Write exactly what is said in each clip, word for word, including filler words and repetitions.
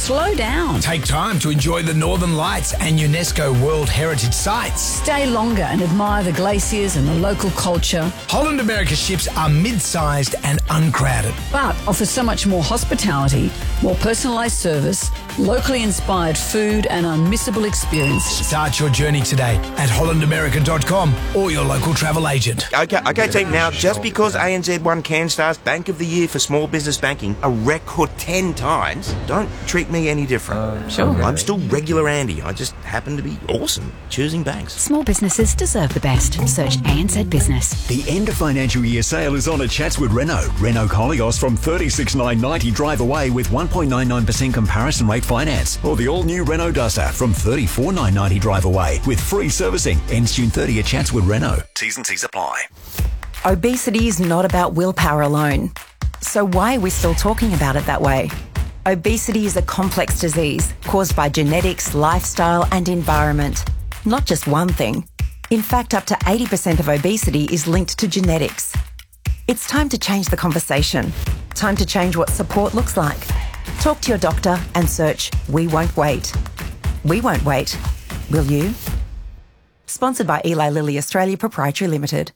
Slow down. Take time to enjoy the Northern Lights and UNESCO World Heritage Sites. Stay longer and admire the glaciers and the local culture. Holland America ships are mid-sized and uncrowded, but offer so much more hospitality, more personalised service, locally inspired food and unmissable experiences. Start your journey today at holland america dot com or your local travel agent. Okay, okay, team. Now, just because A N Z won CanStar's Bank of the Year for small business banking a record ten times, don't treat me any different. Uh, sure. I'm still regular Andy. I just happen to be awesome choosing banks. Small businesses deserve the best. Search A N Z Business. The end of financial year sale is on at Chatswood Renault. Renault Koleos from thirty-six thousand nine hundred ninety drive away with one point nine nine percent comparison rate finance. Or the all-new Renault Duster from thirty-four thousand nine hundred ninety drive away with free servicing. Ends June thirtieth at Chatswood Renault. T's and C's apply. Obesity is not about willpower alone. So why are we still talking about it that way? Obesity is a complex disease caused by genetics, lifestyle and environment. Not just one thing. In fact, up to eighty percent of obesity is linked to genetics. It's time to change the conversation. Time to change what support looks like. Talk to your doctor and search We Won't Wait. We won't wait. Will you? Sponsored by Eli Lilly Australia Proprietary Limited.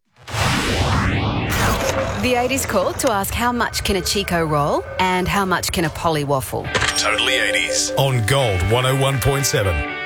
The eighties call to ask how much can a Chico roll and how much can a Polly waffle. Totally eighties on Gold one oh one point seven.